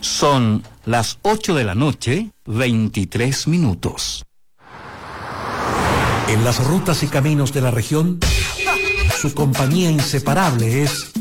Son las 8 de la noche, 23 minutos. En las rutas y caminos de la región, su compañía inseparable es